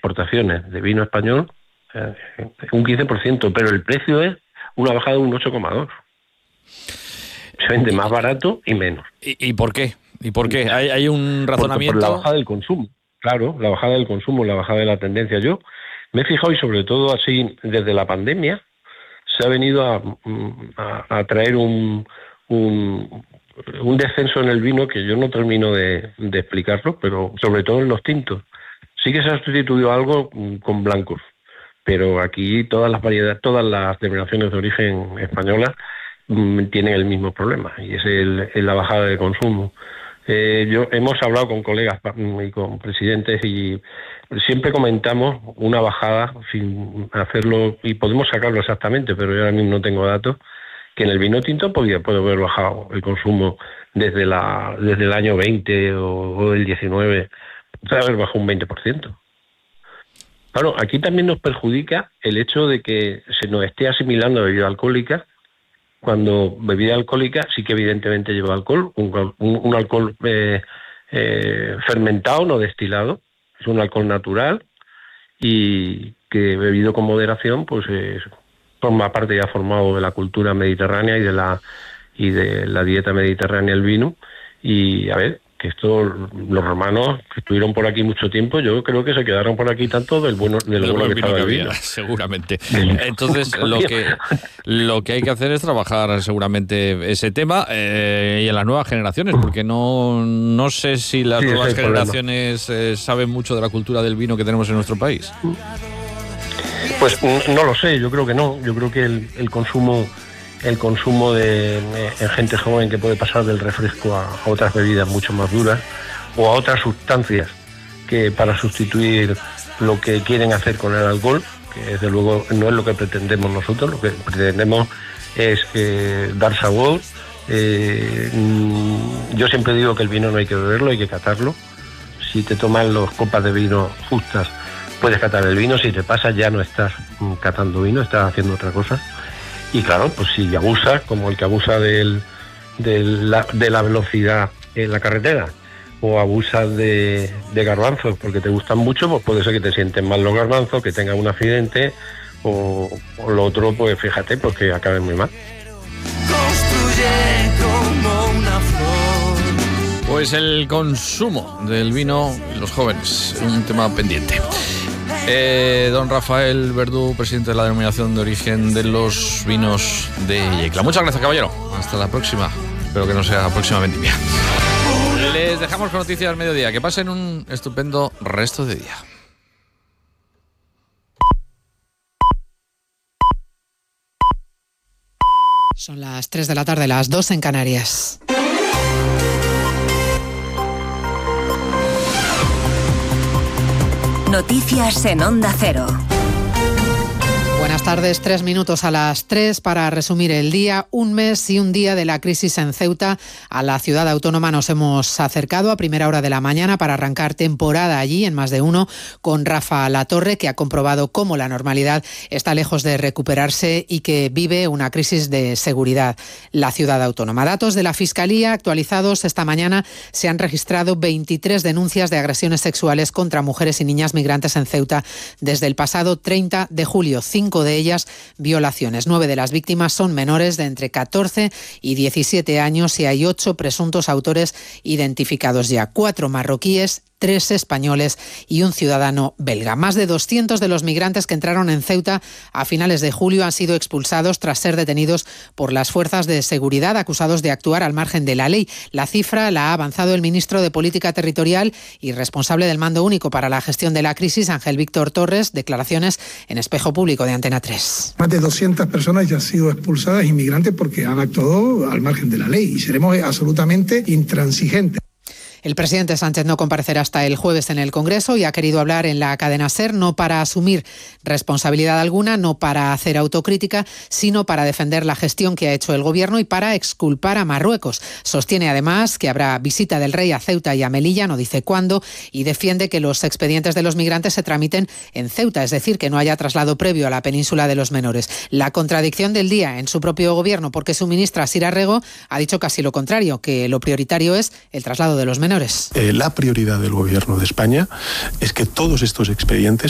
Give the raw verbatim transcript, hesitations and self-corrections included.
exportaciones de vino español eh, un quince por ciento, pero el precio es una bajada de un ocho coma dos. Se vende más barato y menos. ¿Y, y por qué? ¿Y por qué? ¿Hay, hay un razonamiento? Por, por la bajada del consumo. Claro, la bajada del consumo, la bajada de la tendencia. Yo me he fijado, y sobre todo así desde la pandemia, se ha venido a, a, a traer un, un, un descenso en el vino que yo no termino de, de explicarlo, pero sobre todo en los tintos. Sí que se ha sustituido algo con blancos, pero aquí todas las variedades, todas las denominaciones de origen españolas mmm, tienen el mismo problema, y es el, el la bajada de consumo. Eh, yo hemos hablado con colegas y con presidentes y siempre comentamos una bajada sin hacerlo, y podemos sacarlo exactamente, pero yo ahora mismo no tengo datos, que en el vino tinto podía, puede haber bajado el consumo desde la desde el año veinte o, o el diecinueve, puede haber bajado un veinte por ciento. Claro, aquí también nos perjudica el hecho de que se nos esté asimilando a bebida alcohólica, cuando bebida alcohólica sí que evidentemente lleva alcohol, un, un, un alcohol eh, eh, fermentado, no destilado, es un alcohol natural y que bebido con moderación pues eh, forma parte, ya formado de la cultura mediterránea y de la y de la dieta mediterránea el vino. Y a ver, que esto, los romanos que estuvieron por aquí mucho tiempo, yo creo que se quedaron por aquí tanto del bueno del del bueno buen que vino estaba que el había, vino. seguramente. Entonces, lo que lo que hay que hacer es trabajar seguramente ese tema eh, y en las nuevas generaciones, porque no no sé si las Sí, nuevas ese es el generaciones eh, saben mucho de la cultura del vino que tenemos en nuestro país. Pues no lo sé, yo creo que no. Yo creo que el, el consumo el consumo de, de gente joven que puede pasar del refresco a, a otras bebidas mucho más duras o a otras sustancias que para sustituir lo que quieren hacer con el alcohol, que desde luego no es lo que pretendemos nosotros. Lo que pretendemos es eh, dar sabor. Eh, yo siempre digo que el vino no hay que beberlo, hay que catarlo. Si te tomas las copas de vino justas, puedes catar el vino. Si te pasas, ya no estás catando vino, estás haciendo otra cosa. Y claro, pues si abusas, como el que abusa del, del, la, de la velocidad en la carretera, o abusas de, de garbanzos porque te gustan mucho, pues puede ser que te sienten mal los garbanzos, que tengas un accidente, o, o lo otro, pues fíjate, pues que acabe muy mal. Construye como una flor. Pues el consumo del vino y los jóvenes, un tema pendiente. Eh, don Rafael Verdú, presidente de la Denominación de Origen de los Vinos de Yecla. Muchas gracias, caballero. Hasta la próxima. Espero que no sea la próxima vendimia. Les dejamos con noticias al mediodía. Que pasen un estupendo resto de día. Son las tres de la tarde, las dos en Canarias. Noticias en Onda Cero. Buenas tardes, tres minutos a las tres para resumir el día. Un mes y un día de la crisis en Ceuta. A la ciudad autónoma nos hemos acercado a primera hora de la mañana para arrancar temporada allí en Más de Uno con Rafa Latorre, que ha comprobado cómo la normalidad está lejos de recuperarse y que vive una crisis de seguridad la ciudad autónoma. Datos de la Fiscalía actualizados esta mañana: se han registrado veintitrés denuncias de agresiones sexuales contra mujeres y niñas migrantes en Ceuta desde el pasado treinta de julio. Cinco de ellas violaciones. Nueve de las víctimas son menores de entre catorce y diecisiete años y hay ocho presuntos autores identificados ya. Cuatro marroquíes, tres españoles y un ciudadano belga. Más de doscientos de los migrantes que entraron en Ceuta a finales de julio han sido expulsados tras ser detenidos por las fuerzas de seguridad, acusados de actuar al margen de la ley. La cifra la ha avanzado el ministro de Política Territorial y responsable del Mando Único para la Gestión de la Crisis, Ángel Víctor Torres. Declaraciones en Espejo Público de Antena tres. Más de doscientas personas ya han sido expulsadas, inmigrantes, porque han actuado al margen de la ley, y seremos absolutamente intransigentes. El presidente Sánchez no comparecerá hasta el jueves en el Congreso y ha querido hablar en la cadena SER, no para asumir responsabilidad alguna, no para hacer autocrítica, sino para defender la gestión que ha hecho el Gobierno y para exculpar a Marruecos. Sostiene además que habrá visita del rey a Ceuta y a Melilla, no dice cuándo, y defiende que los expedientes de los migrantes se tramiten en Ceuta, es decir, que no haya traslado previo a la península de los menores. La contradicción del día en su propio Gobierno, porque su ministra Sira Rego ha dicho casi lo contrario, que lo prioritario es el traslado de los menores. Eh, la prioridad del Gobierno de España es que todos estos expedientes